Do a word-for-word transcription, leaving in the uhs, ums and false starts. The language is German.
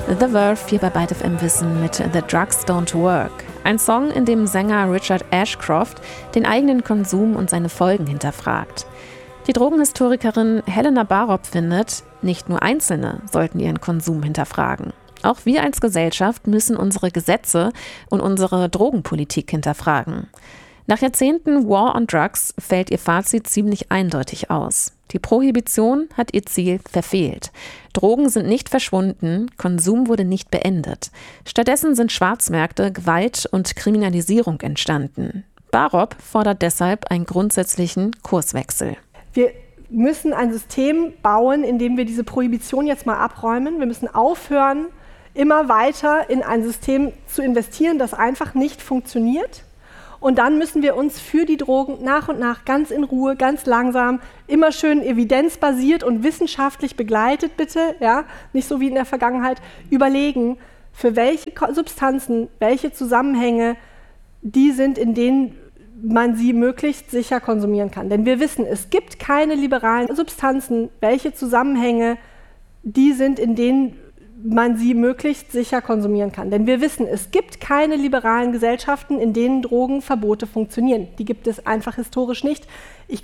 The Verve hier bei Byte F M Wissen mit The Drugs Don't Work. Ein Song, in dem Sänger Richard Ashcroft den eigenen Konsum und seine Folgen hinterfragt. Die Drogenhistorikerin Helena Barop findet, nicht nur Einzelne sollten ihren Konsum hinterfragen. Auch wir als Gesellschaft müssen unsere Gesetze und unsere Drogenpolitik hinterfragen. Nach Jahrzehnten War on Drugs fällt ihr Fazit ziemlich eindeutig aus. Die Prohibition hat ihr Ziel verfehlt. Drogen sind nicht verschwunden, Konsum wurde nicht beendet. Stattdessen sind Schwarzmärkte, Gewalt und Kriminalisierung entstanden. Barop fordert deshalb einen grundsätzlichen Kurswechsel. Wir müssen ein System bauen, in dem wir diese Prohibition jetzt mal abräumen. Wir müssen aufhören, immer weiter in ein System zu investieren, das einfach nicht funktioniert. Und dann müssen wir uns für die Drogen nach und nach ganz in Ruhe, ganz langsam, immer schön evidenzbasiert und wissenschaftlich begleitet, bitte, ja, nicht so wie in der Vergangenheit, überlegen, für welche Substanzen, welche Zusammenhänge die sind, in denen man sie möglichst sicher konsumieren kann. Denn wir wissen, es gibt keine liberalen Substanzen, welche Zusammenhänge die sind, in denen man sie möglichst sicher konsumieren kann. Denn wir wissen, es gibt keine liberalen Gesellschaften, in denen Drogenverbote funktionieren. Die gibt es einfach historisch nicht. Ich